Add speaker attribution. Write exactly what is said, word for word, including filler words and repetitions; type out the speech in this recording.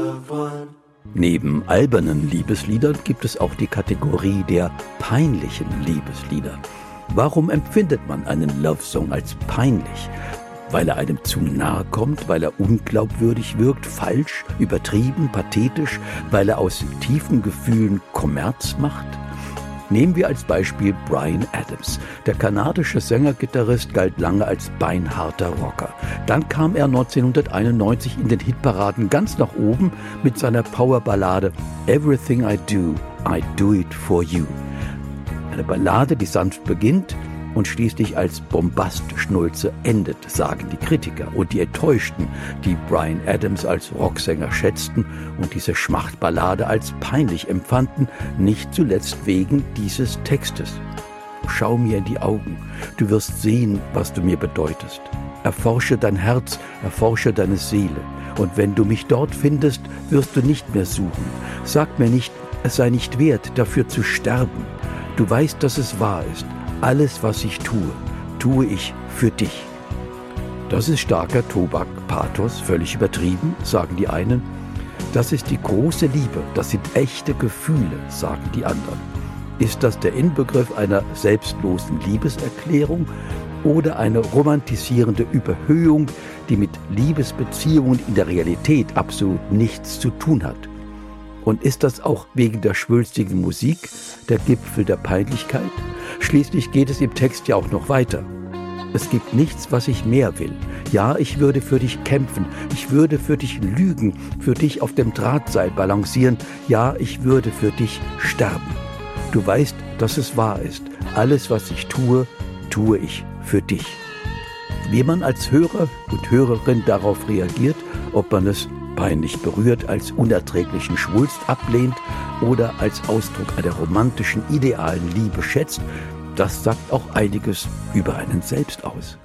Speaker 1: loved one.
Speaker 2: Neben albernen Liebesliedern gibt es auch die Kategorie der peinlichen Liebeslieder. Warum empfindet man einen Love-Song als peinlich? Weil er einem zu nahe kommt, weil er unglaubwürdig wirkt, falsch, übertrieben, pathetisch, weil er aus tiefen Gefühlen Kommerz macht? Nehmen wir als Beispiel Bryan Adams. Der kanadische Sänger-Gitarrist galt lange als beinharter Rocker. Dann kam er neunzehnhunderteinundneunzig in den Hitparaden ganz nach oben mit seiner Powerballade Everything I Do, I Do It For You. Eine Ballade, die sanft beginnt und schließlich als Bombastschnulze endet, sagen die Kritiker und die Enttäuschten, die Bryan Adams als Rocksänger schätzten und diese Schmachtballade als peinlich empfanden, nicht zuletzt wegen dieses Textes. Schau mir in die Augen, du wirst sehen, was du mir bedeutest. Erforsche dein Herz, erforsche deine Seele. Und wenn du mich dort findest, wirst du nicht mehr suchen. Sag mir nicht, es sei nicht wert, dafür zu sterben. Du weißt, dass es wahr ist. Alles, was ich tue, tue ich für dich. Das ist starker Tobak, Pathos, völlig übertrieben, sagen die einen. Das ist die große Liebe, das sind echte Gefühle, sagen die anderen. Ist das der Inbegriff einer selbstlosen Liebeserklärung oder eine romantisierende Überhöhung, die mit Liebesbeziehungen in der Realität absolut nichts zu tun hat? Und ist das auch wegen der schwülstigen Musik der Gipfel der Peinlichkeit? Schließlich geht es im Text ja auch noch weiter. Es gibt nichts, was ich mehr will. Ja, ich würde für dich kämpfen. Ich würde für dich lügen, für dich auf dem Drahtseil balancieren. Ja, ich würde für dich sterben. Du weißt, dass es wahr ist. Alles, was ich tue, tue ich für dich. Wie man als Hörer und Hörerin darauf reagiert, ob man es peinlich berührt, als unerträglichen Schwulst ablehnt oder als Ausdruck einer romantischen, idealen Liebe schätzt, das sagt auch einiges über einen selbst aus.